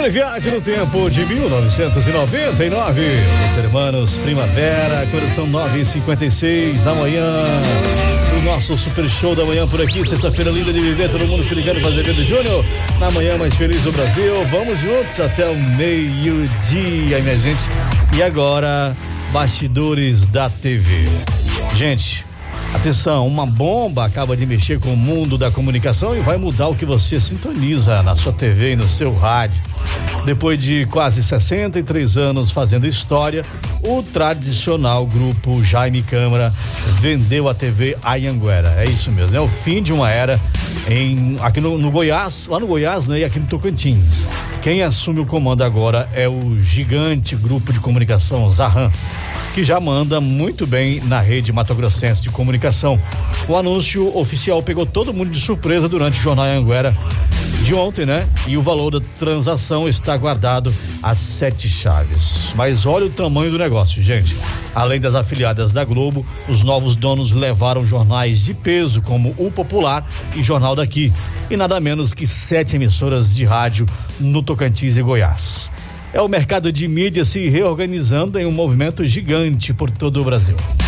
Uma viagem no tempo de 1999. Os hermanos Primavera, quando são 9h56 da manhã. O nosso super show da manhã por aqui, sexta-feira linda de viver, todo mundo se ligando para Azevedo Júnior, na manhã mais feliz do Brasil. Vamos juntos até o meio-dia, minha gente. E agora, bastidores da TV. Gente, atenção, uma bomba acaba de mexer com o mundo da comunicação e vai mudar o que você sintoniza na sua TV e no seu rádio. Depois de quase 63 anos fazendo história, o tradicional grupo Jaime Câmara vendeu a TV Anhanguera. É isso mesmo, é o fim de uma era aqui no Goiás, lá no Goiás, né, e aqui no Tocantins. Quem assume o comando agora é o gigante grupo de comunicação Zarran, que já manda muito bem na rede matogrossense de comunicação. O anúncio oficial pegou todo mundo de surpresa durante o Jornal Anhanguera de ontem, né? E o valor da transação está guardado a 7 chaves. Mas olha o tamanho do negócio, gente. Além das afiliadas da Globo, os novos donos levaram jornais de peso como O Popular e Jornal Daqui, e nada menos que 7 emissoras de rádio no Tocantins e Goiás. É o mercado de mídia se reorganizando em um movimento gigante por todo o Brasil.